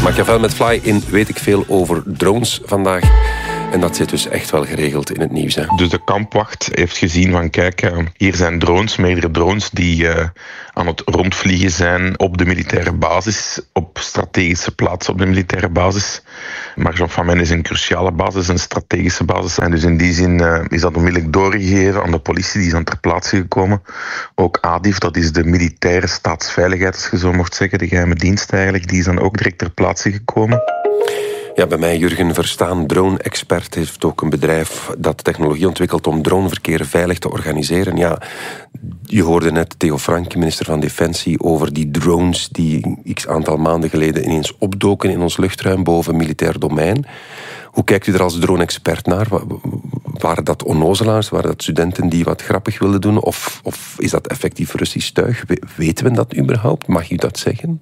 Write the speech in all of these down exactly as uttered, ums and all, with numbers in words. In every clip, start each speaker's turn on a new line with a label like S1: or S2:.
S1: Machiavel met Fly in Weet ik veel over drones vandaag. En dat zit dus echt wel geregeld in het nieuws. Hè?
S2: Dus de kampwacht heeft gezien van kijk, hier zijn drones, meerdere drones die uh, aan het rondvliegen zijn op de militaire basis, op strategische plaatsen op de militaire basis. Marche-en-Famenne is een cruciale basis, een strategische basis. En dus in die zin uh, is dat onmiddellijk doorgegeven aan de politie, die is aan ter plaatse gekomen. Ook A D I F, dat is de militaire staatsveiligheid, als je zo mocht zeggen, de geheime dienst eigenlijk, die is dan ook direct ter plaatse gekomen.
S1: Ja, bij mij Jurgen Verstaan, drone-expert, heeft ook een bedrijf dat technologie ontwikkelt om droneverkeer veilig te organiseren. Ja, je hoorde net Theo Frank, minister van Defensie, over die drones die x aantal maanden geleden ineens opdoken in ons luchtruim boven militair domein. Hoe kijkt u er als drone-expert naar? Waren dat onnozelaars? Waren dat studenten die wat grappig wilden doen? Of, of is dat effectief Russisch tuig? Weten we dat überhaupt? Mag u dat zeggen?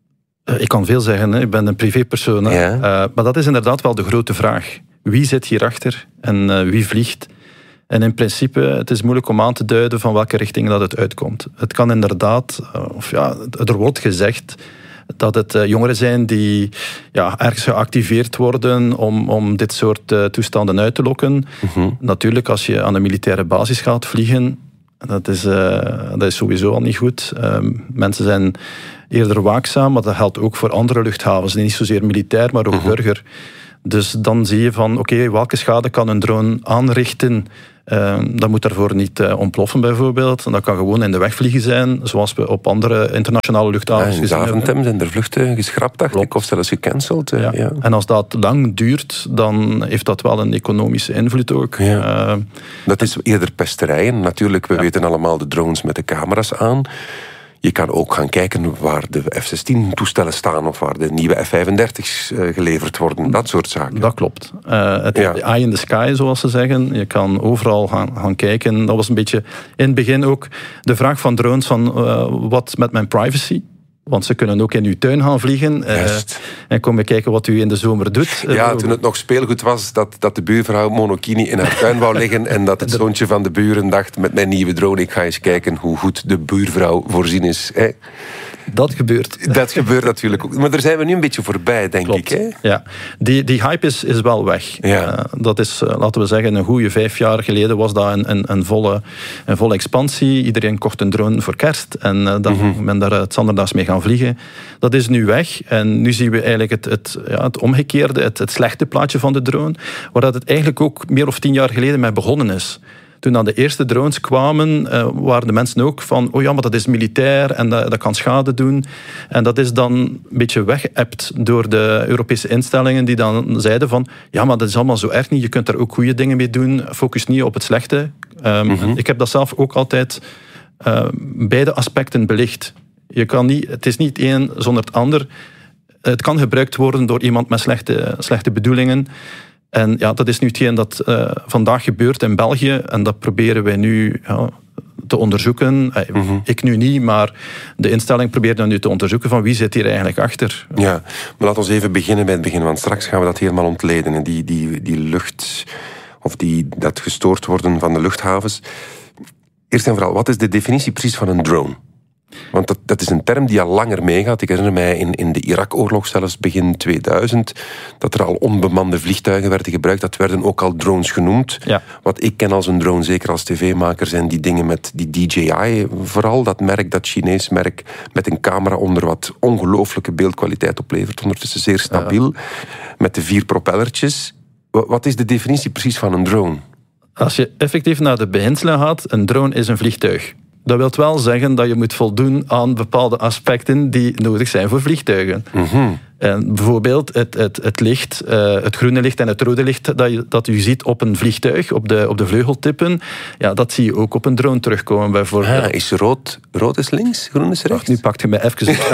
S3: Ik kan veel zeggen, hè. Ik ben een privépersoon.
S1: Ja.
S3: Uh, maar dat is inderdaad wel de grote vraag. Wie zit hierachter en uh, wie vliegt? En in principe, het is moeilijk om aan te duiden van welke richting dat het uitkomt. Het kan inderdaad, uh, of ja, er wordt gezegd dat het uh, jongeren zijn die ja, ergens geactiveerd worden om, om dit soort uh, toestanden uit te lokken. Mm-hmm. Natuurlijk, als je aan een militaire basis gaat vliegen, dat is, uh, dat is sowieso al niet goed. Uh, mensen zijn eerder waakzaam, maar dat geldt ook voor andere luchthavens. Niet zozeer militair, maar ook uh-huh. burger. Dus dan zie je van, oké, okay, welke schade kan een drone aanrichten? Uh, dat moet daarvoor niet uh, ontploffen bijvoorbeeld. Dat kan gewoon in de weg vliegen zijn, zoals we op andere internationale luchthavens
S1: ja,
S3: gezien hebben.
S1: In Zaventem zijn er vluchten geschrapt, dacht ik, of zelfs gecanceld. Uh,
S3: ja.
S1: Ja.
S3: En als dat lang duurt, dan heeft dat wel een economische invloed ook.
S1: Ja.
S3: Uh,
S1: dat is eerder pesterijen. Natuurlijk, we
S3: ja.
S1: weten allemaal de drones met de camera's aan. Je kan ook gaan kijken waar de F zestien toestellen staan of waar de nieuwe F vijfendertig's geleverd worden. Dat soort zaken.
S3: Dat klopt. Uh, het
S1: ja.
S3: eye in the sky, zoals ze zeggen. Je kan overal gaan, gaan kijken. Dat was een beetje in het begin ook de vraag van drones van uh, wat met mijn privacy? Want ze kunnen ook in uw tuin gaan vliegen. Uh, en komen kijken wat u in de zomer doet.
S1: Ja, uh, toen het nog speelgoed was dat, dat de buurvrouw monokini in haar tuin wou liggen en dat het zoontje van de buren dacht met mijn nieuwe drone, ik ga eens kijken hoe goed de buurvrouw voorzien is. Hè?
S3: Dat gebeurt.
S1: Dat gebeurt natuurlijk ook. Maar daar zijn we nu een beetje voorbij, denk
S3: Klopt.
S1: ik. Hè?
S3: Ja. Die, die hype is, is wel weg.
S1: Ja.
S3: Uh, dat is, uh, laten we zeggen, een goede vijf jaar geleden was dat een, een, een, volle, een volle expansie. Iedereen kocht een drone voor kerst. En uh, dan mm-hmm. men daar het zanderdaags mee gaan vliegen. Dat is nu weg. En nu zien we eigenlijk het, het, ja, het omgekeerde, het, het slechte plaatje van de drone. Waar dat het eigenlijk ook meer of tien jaar geleden mee begonnen is. Toen dan de eerste drones kwamen, uh, waren de mensen ook van, oh ja, maar dat is militair en dat, dat kan schade doen. En dat is dan een beetje weggeëpt door de Europese instellingen die dan zeiden van, ja, maar dat is allemaal zo erg niet, je kunt er ook goede dingen mee doen, focus niet op het slechte. Um, mm-hmm. Ik heb dat zelf ook altijd uh, beide aspecten belicht. Je kan niet, het is niet één zonder het ander. Het kan gebruikt worden door iemand met slechte, slechte bedoelingen. En ja, dat is nu hetgeen dat uh, vandaag gebeurt in België. En dat proberen wij nu ja, te onderzoeken. Mm-hmm. Ik nu niet, maar de instelling probeert dan nu te onderzoeken van wie zit hier eigenlijk achter.
S1: Ja, maar laten we even beginnen bij het begin. Want straks gaan we dat helemaal ontleden. Die, die, die lucht, of die, dat gestoord worden van de luchthavens. Eerst en vooral, wat is de definitie precies van een drone? Want dat, dat is een term die al langer meegaat. Ik herinner mij in, in de Irak-oorlog, zelfs begin tweeduizend, dat er al onbemande vliegtuigen werden gebruikt. Dat werden ook al drones genoemd.
S3: Ja.
S1: Wat ik ken als een drone, zeker als tv-maker, zijn die dingen met die D J I. Vooral dat merk, dat Chinees merk, met een camera onder wat ongelooflijke beeldkwaliteit oplevert. Ondertussen zeer stabiel. Ja. Met de vier propellertjes. Wat is de definitie precies van een drone?
S3: Als je effectief naar de beginselen gaat, een drone is een vliegtuig. Dat wil wel zeggen dat je moet voldoen aan bepaalde aspecten die nodig zijn voor vliegtuigen. Mm-hmm. En bijvoorbeeld het, het, het licht, uh, het groene licht en het rode licht dat je, dat u ziet op een vliegtuig, op de, op de vleugeltippen, ja, dat zie je ook op een drone terugkomen bijvoorbeeld.
S1: Ah, is rood, rood is links, groen is rechts?
S3: Ach, nu pakt je mij even op.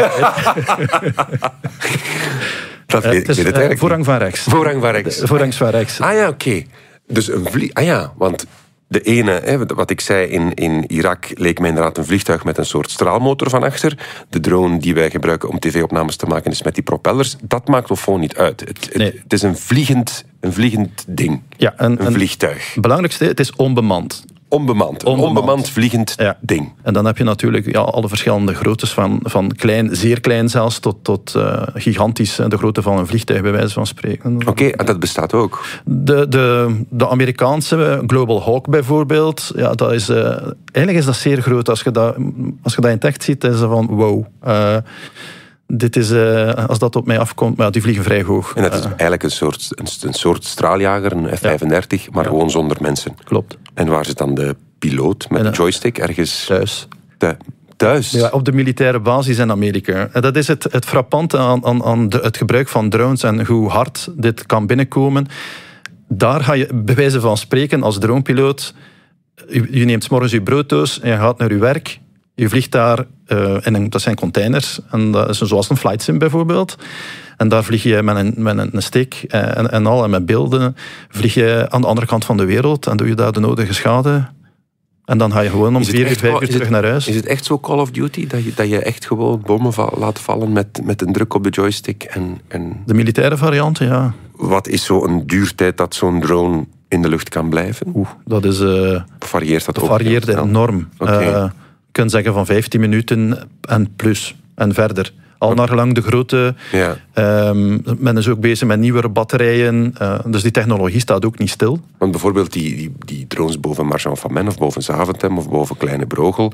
S1: Dat weet, uh, het is, ik weet het
S3: uh, voorrang van rechts.
S1: Voorrang van rechts.
S3: De, voorrang van rechts.
S1: Ah ja, oké. Okay. Dus een vlieg... Ah ja, want... De ene, hè, wat ik zei, in, in Irak leek mij inderdaad een vliegtuig met een soort straalmotor van achter. De drone die wij gebruiken om tv-opnames te maken is met die propellers. Dat maakt of gewoon niet uit. Het, het,
S3: nee.
S1: het is een vliegend, een vliegend ding.
S3: Ja, een,
S1: een vliegtuig.
S3: Het belangrijkste, het is onbemand.
S1: onbemand. Een
S3: onbemand,
S1: onbemand vliegend ja. ding.
S3: En dan heb je natuurlijk ja, alle verschillende groottes, van, van klein, zeer klein zelfs, tot, tot uh, gigantisch, de grootte van een vliegtuig, bij wijze van spreken.
S1: Oké, okay, en dat bestaat ook?
S3: De, de, de Amerikaanse Global Hawk bijvoorbeeld, ja, dat is, uh, eigenlijk is dat zeer groot. Als je dat, als je dat in het echt ziet, is dat van wow. Uh, Dit is, uh, als dat op mij afkomt, maar ja, die vliegen vrij hoog.
S1: En dat is uh, eigenlijk een soort, een, een soort straaljager, een F vijfendertig, ja. maar ja. gewoon zonder mensen.
S3: Klopt.
S1: En waar zit dan de piloot met de joystick? Ergens
S3: thuis.
S1: Thu- thuis?
S3: Ja, op de militaire basis in Amerika. En dat is het, het frappante aan, aan, aan de, het gebruik van drones en hoe hard dit kan binnenkomen. Daar ga je, bij wijze van spreken, als dronepiloot, je, je neemt 's morgens je brooddoos en je gaat naar je werk. Je vliegt daar, uh, in een, dat zijn containers, en dat is zoals een flight sim bijvoorbeeld. En daar vlieg je met een, met een stick en, en al, en met beelden, vlieg je aan de andere kant van de wereld en doe je daar de nodige schade. En dan ga je gewoon om vier uur, vijf uur terug naar huis.
S1: Is het echt zo Call of Duty, dat je, dat je echt gewoon bommen va- laat vallen met, met een druk op de joystick? En, en...
S3: De militaire variant, ja.
S1: Wat is zo'n duurtijd dat zo'n drone in de lucht kan blijven?
S3: Oeh, dat is... Uh,
S1: varieert dat,
S3: dat
S1: ook?
S3: varieert enorm.
S1: Okay.
S3: Uh, je kunt zeggen van vijftien minuten en plus en verder. Al naar gelang de grootte.
S1: Ja.
S3: Um, men is ook bezig met nieuwere batterijen. Uh, dus die technologie staat ook niet stil.
S1: Want bijvoorbeeld die, die, die drones boven Marchand-Famenne of boven Zaventem of boven Kleine Brogel,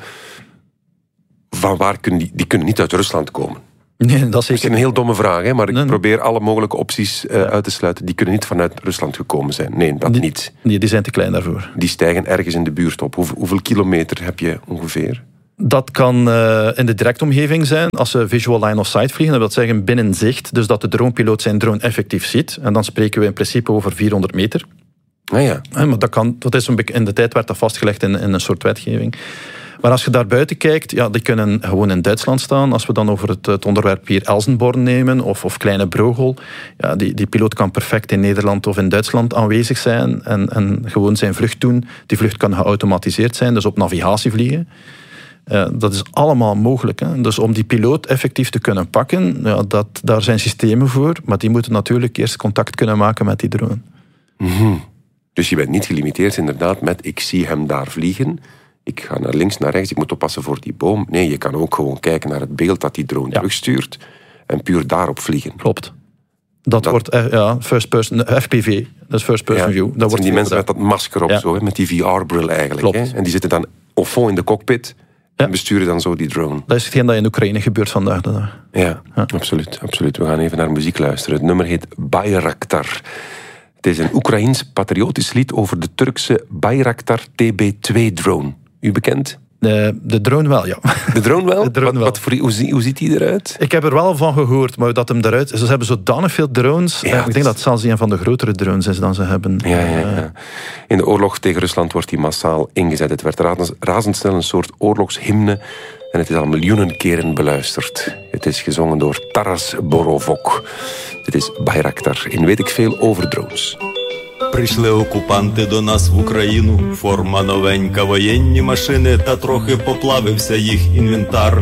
S1: van waar kunnen die, die kunnen niet uit Rusland komen?
S3: Nee, dat is
S1: Dat
S3: zeker
S1: is een heel domme vraag, hè? maar ik
S3: nee, nee.
S1: probeer alle mogelijke opties uh, uit te sluiten. Die kunnen niet vanuit Rusland gekomen zijn. Nee, dat
S3: die,
S1: niet.
S3: Nee, die zijn te klein daarvoor.
S1: Die stijgen ergens in de buurt op. Hoe, hoeveel kilometer heb je ongeveer?
S3: Dat kan uh, in de directe omgeving zijn. Als ze visual line of sight vliegen, dat wil zeggen binnen zicht. Dus dat de dronepiloot zijn drone effectief ziet. En dan spreken we in principe over vierhonderd meter.
S1: Ah ja.
S3: Ja, maar dat kan, dat is een be- in de tijd werd dat vastgelegd in, in een soort wetgeving. Maar als je daar buiten kijkt, ja, die kunnen gewoon in Duitsland staan. Als we dan over het, het onderwerp hier Elsenborn nemen, of, of Kleine Brogel, ja, die, die piloot kan perfect in Nederland of in Duitsland aanwezig zijn en, en gewoon zijn vlucht doen. Die vlucht kan geautomatiseerd zijn, dus op navigatie vliegen. Uh, dat is allemaal mogelijk. Hè. Dus om die piloot effectief te kunnen pakken, ja, dat, daar zijn systemen voor, maar die moeten natuurlijk eerst contact kunnen maken met die drone.
S1: Mm-hmm. Dus je bent niet gelimiteerd inderdaad met ik zie hem daar vliegen, ik ga naar links, naar rechts, ik moet oppassen voor die boom. Nee, je kan ook gewoon kijken naar het beeld dat die drone ja. terugstuurt en puur daarop vliegen.
S3: Klopt. Dat, dat wordt uh, ja, first person, F P V, dat is first person
S1: ja,
S3: view. Dat,
S1: dat
S3: wordt
S1: zijn die mensen met dat masker op,
S3: ja.
S1: zo, hè, met die V R-bril eigenlijk. Hè? En die zitten dan au fond in de cockpit ja. en besturen dan zo die drone.
S3: Dat is hetgeen dat in Oekraïne gebeurt vandaag de dag.
S1: Ja, ja, absoluut, absoluut. We gaan even naar muziek luisteren. Het nummer heet Bayraktar. Het is een Oekraïens patriotisch lied over de Turkse Bayraktar T B twee drone. U bekend?
S3: De, de drone wel, ja.
S1: De drone wel?
S3: De drone
S1: wat,
S3: wel.
S1: Wat voor, hoe, hoe ziet die eruit?
S3: Ik heb er wel van gehoord, maar dat hem eruit... Ze hebben zodanig veel drones.
S1: Ja,
S3: ik denk
S1: is...
S3: dat het zelfs een van de grotere drones is dan ze hebben.
S1: Ja, ja, ja. In de oorlog tegen Rusland wordt die massaal ingezet. Het werd razendsnel een soort oorlogshymne en het is al miljoenen keren beluisterd. Het is gezongen door Taras Borovok. Dit is Bayraktar in Weet ik veel over drones.
S4: Прийшли окупанти до нас в Україну, форма новенька, воєнні машини, та трохи поплавився їх інвентар.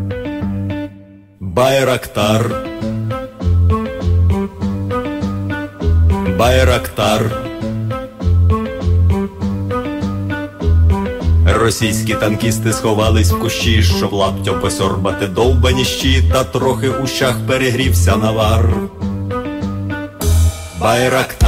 S4: Байрактар. Байрактар. Російські танкісти сховались в кущі, щоб лаптям посорбати довбані щі, та трохи у щах перегрівся навар. Байрактар.